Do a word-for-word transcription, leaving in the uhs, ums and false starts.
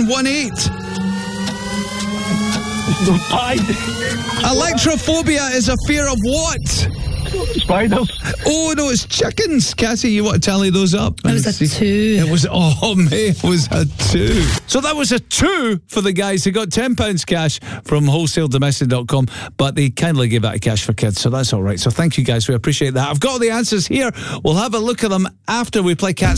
one eight. Electrophobia is a fear of what? Spiders. Oh no, it's chickens. Cassie, you want to tally those up? It was a see? two. It was, oh mate, it was a two. So that was a two for the guys who got ten pounds cash from wholesale domestic dot com, but they kindly gave that a cash for kids, so that's all right. So thank you guys, we appreciate that. I've got all the answers here. We'll have a look at them after we play Cat